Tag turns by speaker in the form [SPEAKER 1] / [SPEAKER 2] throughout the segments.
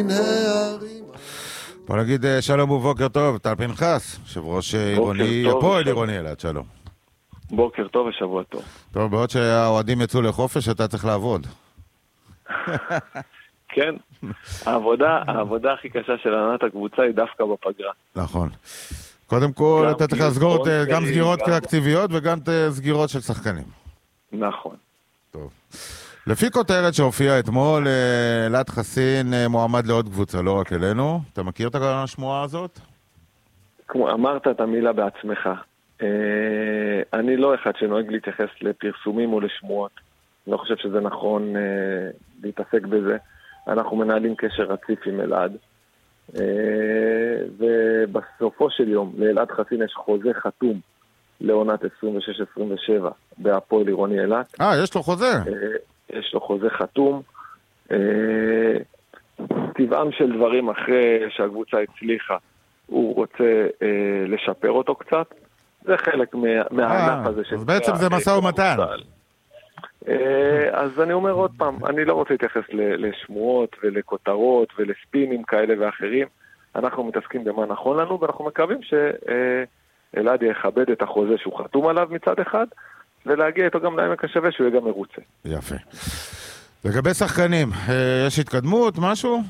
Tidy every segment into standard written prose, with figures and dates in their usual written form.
[SPEAKER 1] בוא נגיד שלום ובוקר טוב, טל פנחס, יושב ראש עירוני, הפועל עירוני אילת, שלום.
[SPEAKER 2] בוקר טוב ושבוע טוב.
[SPEAKER 1] טוב, בעוד שהאוהדים יצאו לחופש, אתה צריך לעבוד.
[SPEAKER 2] כן, העבודה הכי קשה של הנהלת הקבוצה היא דווקא בפגרה.
[SPEAKER 1] נכון. קודם כל, אתה צריך לסגור גם סגירות תקציביות וגם סגירות של שחקנים.
[SPEAKER 2] נכון.
[SPEAKER 1] טוב. לפי כותרת שהופיעה אתמול, אלעד חסין מועמד לעוד קבוצה, לא רק אלינו. אתה מכיר את השמועה הזאת?
[SPEAKER 2] כמו אמרת את המילה בעצמך. אני לא אחד שנוהג להתייחס לפרסומים או לשמועות. אני לא חושב שזה נכון להתעסק בזה. אנחנו מנהלים קשר רציף עם אלעד. ובסופו של יום, לאלעד חסין יש חוזה חתום לעונת 26-27 בהפועל עירוני אילת.
[SPEAKER 1] יש לו חוזה?
[SPEAKER 2] יש לו חוזה חתום. טבעם של דברים אחרי שהקבוצה הצליחה, הוא רוצה לשפר אותו קצת. זה חלק מהענף הזה.
[SPEAKER 1] אז בעצם זה מסע ומתן.
[SPEAKER 2] אז אני אומר עוד פעם, אני לא רוצה להתייחס לשמועות ולכותרות ולספינים כאלה ואחרים. אנחנו מתעסקים במה נכון לנו, ואנחנו מקווים שאלעד יכבד את החוזה שהוא חתום עליו מצד אחד, ולהגיע איתו גם לעמק השווה שהוא יהיה גם מרוצה.
[SPEAKER 1] יפה. לגבי שחקנים, יש התקדמות, משהו?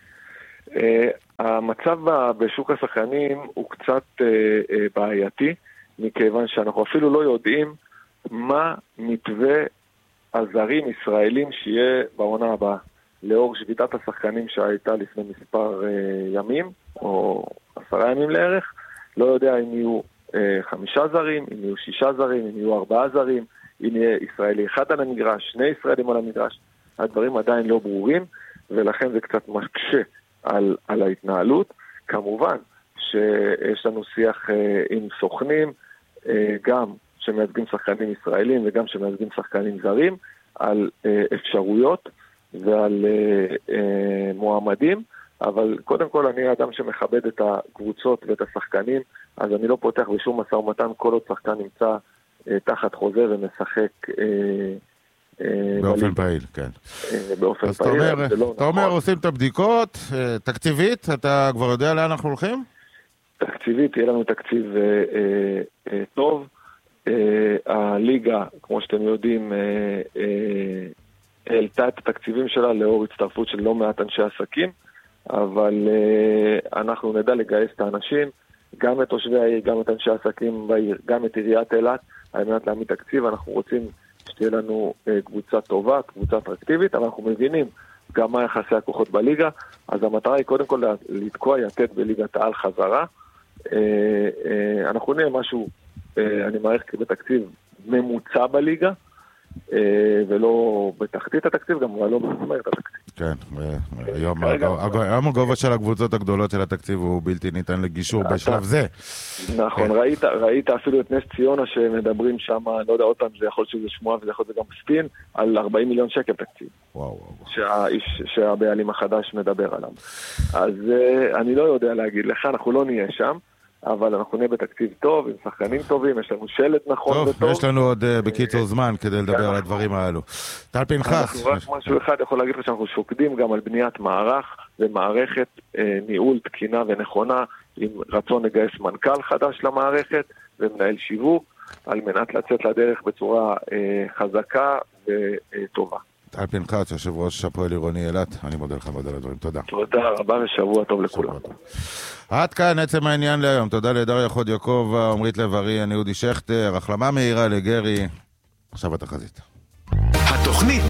[SPEAKER 2] המצב בשוק השחקנים הוא קצת בעייתי, מכיוון שאנחנו אפילו לא יודעים מה מתווה הזרים ישראלים שיהיה בעונה הבאה. לאור שביתת השחקנים שהייתה לפני מספר ימים, או 10 ימים לערך, לא יודע אם יהיו 5 זרים, אם יהיו 6 זרים, אם יהיו 4 זרים, אם יהיה ישראלי אחד על המגרש, 2 ישראלים על המגרש. הדברים עדיין לא ברורים, ולכן זה קצת מקשה על ההתנהלות. כמובן שיש לנו שיח עם סוכנים, גם שמייצגים שחקנים ישראלים וגם שמייצגים שחקנים זרים, על אפשרויות ועל מועמדים, אבל קודם כל אני אדם שמכבד את הקבוצות ואת השחקנים, אז אני לא פותח בשום משא ומתן כל עוד שחקן נמצא תחת חוזה ומשחק
[SPEAKER 1] באופן פעיל, כן.
[SPEAKER 2] באופן פעיל.
[SPEAKER 1] אתה אומר, עושים את הבדיקות, תקציבית, אתה כבר יודע לאן אנחנו הולכים?
[SPEAKER 2] תקציבית, יהיה לנו תקציב טוב. הליגה, כמו שאתם יודעים, העלתה את התקציבים שלה לאור הצטרפות של לא מעט אנשי עסקים, אבל אנחנו נדע לגייס את האנשים, גם את תושבי העיר, גם את אנשי העסקים בעיר, גם את עיריית אילת, על מנת להעמיד תקציב. אנחנו רוצים שתהיה לנו קבוצה טובה, קבוצה אטרקטיבית, אבל אנחנו מבינים גם מה יחסי הכוחות בליגה, אז המטרה היא קודם כל לתקוע יתד בליגת העל חזרה. אנחנו נהיה משהו, אני מעריך בתקציב ממוצע בליגה, ולא בתחתית התקציב, גם לא במסמר את התקציב.
[SPEAKER 1] כן, היום הגובה של הקבוצות הגדולות של התקציב הוא בלתי ניתן לגישור בשלב זה.
[SPEAKER 2] נכון, ראית אפילו את נס ציונה שמדברים שם, לא יודע עוד פעם, זה יכול שזה שמועה וזה יכול להיות גם ספין, על 40 מיליון שקל תקציב. שהבעלים החדש מדבר עליו. אז אני לא יודע להגיד לך, אנחנו לא נהיה שם, אבל אנחנו נהיה בתקציב טוב, עם שחקנים טובים, יש לנו שלט נכון
[SPEAKER 1] טוב,
[SPEAKER 2] וטוב.
[SPEAKER 1] יש לנו עוד בקיצור זמן כדי לדבר על הדברים האלו. טל פנחס.
[SPEAKER 2] רק משהו אחד יכול להגיד לך שאנחנו שוקדים גם על בניית מערך ומערכת ניהול תקינה ונכונה, עם רצון לגייס מנכ"ל חדש למערכת ומנהל שיווק, על מנת לצאת לדרך בצורה חזקה וטובה.
[SPEAKER 1] טל פנחס, יושב ראש הפועל עירוני אילת, אני מודה לך מאוד על הדברים, תודה.
[SPEAKER 2] תודה רבה ושבוע טוב לכולם.
[SPEAKER 1] עד כאן עצם העניין להיום, תודה לדריה חוד יעקב, עמרית לב-ארי, אני אודי שכטר, החלמה מהירה לגרי, עכשיו התחזית.
[SPEAKER 3] התוכנית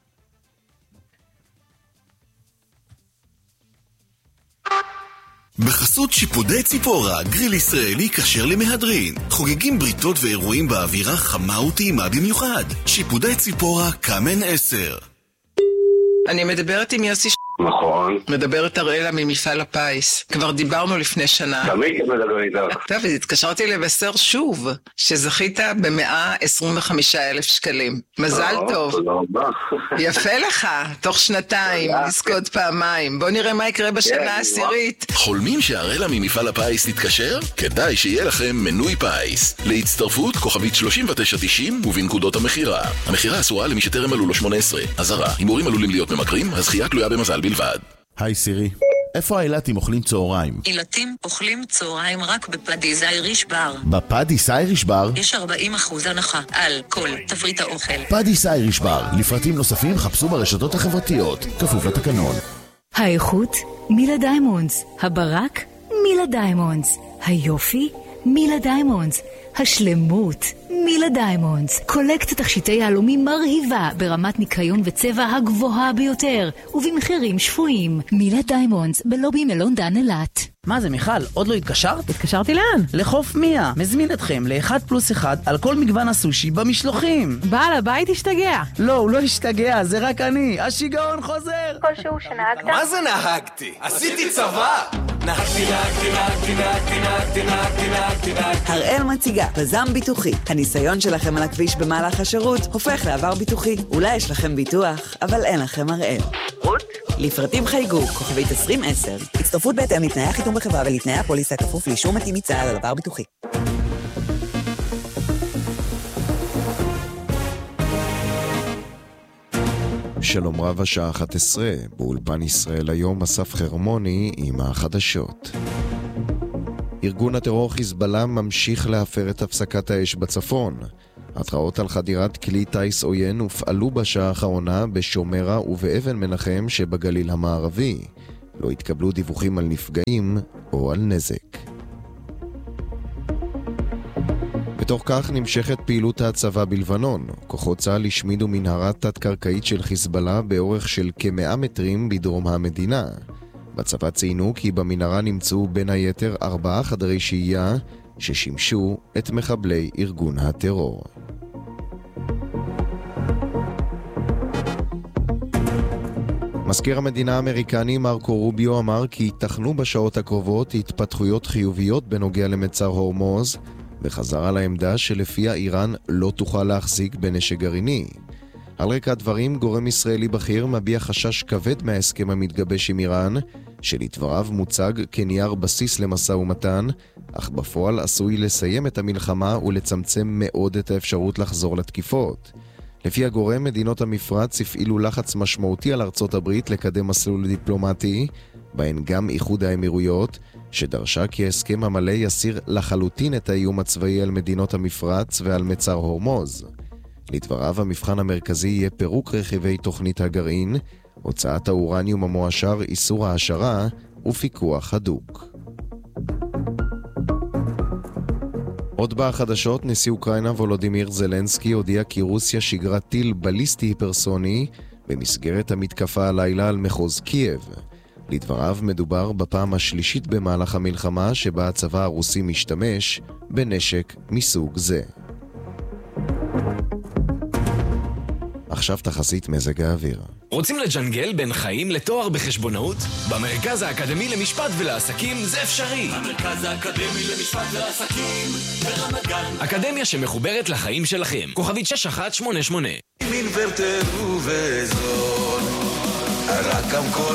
[SPEAKER 3] בחסות שיפודי ציפורה, גריל ישראלי כשר למהדרין. חוגגים בריתות ואירועים באווירה חמה וטעימה במיוחד. שיפודי ציפורה, קאמן 10.
[SPEAKER 4] אני מדברת עם יוסי
[SPEAKER 5] נכון.
[SPEAKER 4] מדברת אראלה ממפעל הפיס. כבר דיברנו לפני שנה.
[SPEAKER 5] תמיד מדבר איתך.
[SPEAKER 4] טוב, אז התקשרתי לבשר שוב, שזכית ב125,000 שקלים. מזל טוב.
[SPEAKER 5] תודה רבה.
[SPEAKER 4] יפה לך, תוך 2 לזכות פעמיים. בוא נראה מה יקרה בשנה העשירית.
[SPEAKER 3] חולמים שהאראלה ממפעל הפיס תתקשר? כדאי שיהיה לכם מנוי פיס. להצטרפות כוכבית 3990 ובנקודות המחירה. המחירה אסורה למי שטרם מלאו לו 18. אזהרה, הימורים עלולים להיות ממכרים, הזכייה תלויה במזל בלבד.
[SPEAKER 5] היי סירי, איפה האילתים אוכלים צהריים?
[SPEAKER 6] אילתים אוכלים צהריים רק בפאדיס אייריש בר.
[SPEAKER 5] בפאדיס אייריש בר?
[SPEAKER 6] יש 40% הנחה על כל תפריט האוכל.
[SPEAKER 5] פאדיס אייריש בר, לפרטים נוספים חפשו ברשתות החברתיות, כפוף לתקנון.
[SPEAKER 7] האיכות מילה דיימונדס, הברק מילה דיימונדס, היופי מילה דיימונדס, השלמות מילה דיימונדס. קולקט תכשיטי יהלומים מרהיבה ברמת ניקיון וצבע הגבוהה ביותר ובמחירים שפויים. מילה דיימונדס בלובי מלון דן אילת.
[SPEAKER 8] מה זה מיכל? עוד לא התקשרת?
[SPEAKER 9] התקשרתי לאן?
[SPEAKER 8] לחוף 100. מזמין אתכם ל1+1 על כל מגוון הסושי במשלוחים.
[SPEAKER 9] בעל הבית השתגע.
[SPEAKER 8] לא, הוא לא השתגע, זה רק אני. השיגעון חוזר.
[SPEAKER 10] כלשהו שנהגת?
[SPEAKER 11] מה זה נהגתי? עשיתי צבא! נהגתי.
[SPEAKER 12] הראל מציגה פזם ביטוחי. הניסיון שלכם על הכביש במהלך השירות הופך לעבר ביטוחי. אולי יש לכם ביטוח, אבל אין לכם הראל. רות? לפרטים חייגו, כוכבית 2010. הצטרפות בהתאם לתנאי החיתום בחברה ולתנאי הפוליסה כפוף לאישור מתאים מצה"ל על עבר ביטוחי.
[SPEAKER 13] שלום רב, השעה 11, באולפן ישראל היום אסף חרמוני עם החדשות. ארגון הטרור חיזבאללה ממשיך להפר את הפסקת האש בצפון. התראות על חדירת כלי טייס עוין הופעלו בשעה האחרונה בשומרה ובאבן מנחם שבגליל המערבי. לא התקבלו דיווחים על נפגעים או על נזק. בתוך כך נמשכת פעילות הצבא בלבנון. כוחות צה"ל השמידו מנהרה תת-קרקעית של חיזבאללה באורך של כ100 מטרים בדרום המדינה. בצבא ציינו כי במנהרה נמצאו בין היתר 4 חדרי שהייה ששימשו את מחבלי ארגון הטרור. מזכיר המדינה האמריקני מרקו רוביו אמר כי ייתכנו בשעות הקרובות התפתחויות חיוביות בנוגע למצר הורמוז, וחזר על העמדה שלפיה איראן לא תוכל להחזיק בנשק גרעיני. על רקע הדברים, גורם ישראלי בכיר מביע חשש כבד מההסכם המתגבש עם איראן, שלדבריו מוצג כנייר בסיס למשא ומתן, אך בפועל עשוי לסיים את המלחמה ולצמצם מאוד את האפשרות לחזור לתקיפות. לפי הגורם, מדינות המפרץ הפעילו לחץ משמעותי על ארצות הברית לקדם מסלול דיפלומטי, בהן גם איחוד האמירויות, שדרשה כי ההסכם המלא יסיר לחלוטין את האיום הצבאי על מדינות המפרץ ועל מצר הורמוז. לדבריו, המבחן המרכזי יהיה פירוק רכיבי תוכנית הגרעין, הוצאת האורניום המועשר, איסור העשרה ופיקוח הדוק. עוד בחדשות, נשיא אוקראינה וולודימיר זלנסקי הודיע כי רוסיה שיגרה טיל בליסטי היפרסוני במסגרת המתקפה הלילה על מחוז קייב. לדבריו מדובר בפעם השלישית במהלך המלחמה שבה הצבא הרוסי משתמש בנשק מסוג זה. עכשיו תחזית מזג האוויר.
[SPEAKER 11] רוצים לג'נגל בין חיים לתואר בחשבונאות? במרכז האקדמי למשפט ולעסקים זה אפשרי. המרכז האקדמי למשפט ולעסקים ברמת גן. אקדמיה שמחוברת לחיים שלכם. כוכבית 6188. עם אינוורטר ובזול, רק המקור.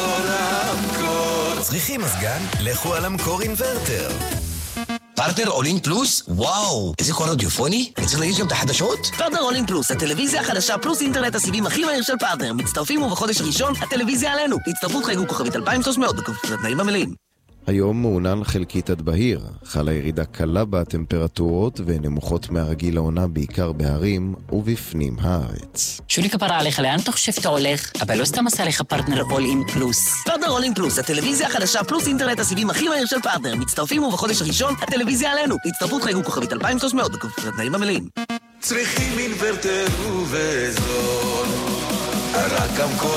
[SPEAKER 11] צריכים מזגן? לכו על המקור אינוורטר.
[SPEAKER 14] פרטנר אולין פלוס? וואו, איזה קול אודיופוני? אני צריך להגיש גם את החדשות? פרטנר אולין פלוס, הטלוויזיה החדשה פלוס אינטרנט הסיבים הכי מהיר של פרטנר. מצטרפים ובחודש הראשון הטלוויזיה עלינו. הצטרפות חייגו כוכבית 2300 בכפוף לתנאים המלאים.
[SPEAKER 13] היום מעונן חלקית עד בהיר, חלה ירידה קלה בטמפרטורות ונמוכות מהרגיל לעונה בעיקר בהרים ובפנים הארץ.
[SPEAKER 15] שולי כפרה עליך, לאן אתה חושב שאתה הולך? אבל לא סתם עשה לך פרטנר אול אין פלוס.
[SPEAKER 14] פרטנר אול אין פלוס, הטלוויזיה החדשה פלוס אינטרנט הסיבים הכי מהיר של פרטנר. מצטרפים ובחודש הראשון הטלוויזיה עלינו. הצטרפות חייגו כוכבית 2300 בכפוף לתנאים המלאים.
[SPEAKER 11] צריכים אינוורטר ובזול, רק המקור.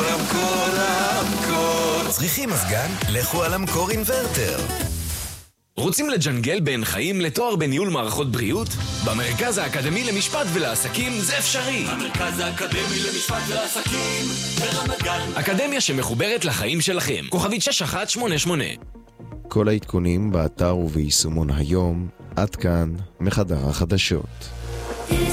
[SPEAKER 11] צריכים מזגן? לכו על המקור אינוורטר. רוצים לג'נגל בין חיים לתואר בניהול מערכות בריאות? במרכז האקדמי למשפט ולעסקים זה אפשרי. המרכז האקדמי למשפט ולעסקים ברמת גן. אקדמיה שמחוברת לחיים שלכם. כוכבית 6188.
[SPEAKER 13] כל העדכונים באתר וביישומון היום. עד כאן מחדר החדשות.